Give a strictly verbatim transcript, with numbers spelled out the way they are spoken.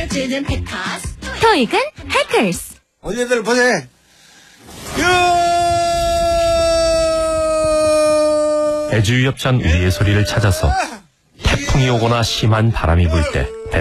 해주는 패커스. 토익은 해커스. 언니들 보세. 애주유협찬 우리의 소리를 찾아서 태풍이 오거나 심한 바람이 불 때